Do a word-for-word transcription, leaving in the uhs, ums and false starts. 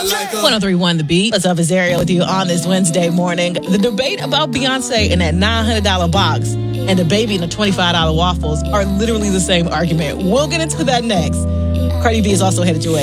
one oh three point one The Beat. What's up, it's Ariel with you on this Wednesday morning. The debate about Beyonce and that nine hundred dollars box and the baby and the twenty-five dollars waffles are literally the same argument. We'll get into that next. Cardi B is also headed your way.